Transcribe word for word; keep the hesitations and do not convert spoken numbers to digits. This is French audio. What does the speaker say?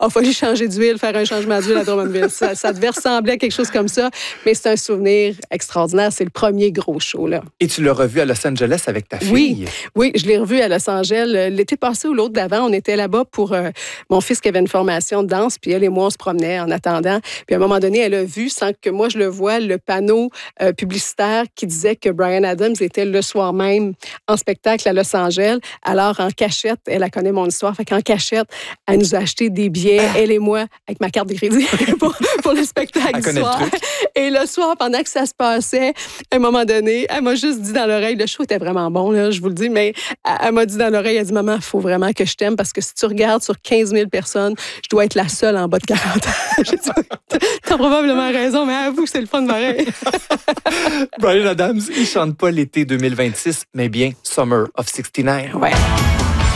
a fallu changer d'huile, faire un changement d'huile à Drummondville. Ça, ça devait ressembler à quelque chose comme ça, mais c'est un souvenir extraordinaire. C'est le premier gros show, là. Et tu l'as revu à Los Angeles avec ta fille? Oui, oui, je l'ai revu à Los Angeles. L'été passé ou l'autre d'avant, on était là-bas pour euh, mon fils qui avait une formation de danse, puis elle et moi, on se promenait en attendant. Puis à un moment donné, elle a vu, sans que moi je le voie, le panneau euh, publicitaire qui disait que Bryan Adams était le soir même en spectacle à Los Angeles. Alors, en cachette, elle, elle connaît mon histoire, fait qu'en cachette, elle nous a acheté des billets, elle et moi, avec ma carte de crédit pour, pour le spectacle elle du soir. Le et le soir, pendant que ça se passait, à un moment donné, elle m'a juste dit dans l'oreille, le show était vraiment bon, là, je vous le dis, mais elle m'a dit dans l'oreille, elle dit, maman, il faut vraiment que je t'aime parce que si tu regardes sur quinze mille personnes, je dois être la seule en bas de quarante ans. J'ai dit, t'as probablement raison, mais avoue que c'est le fun de pareil. Bryan Adams, il chante pas l'été deux mille vingt-six, mais bien Summer of soixante-dix-neuf. Ouais.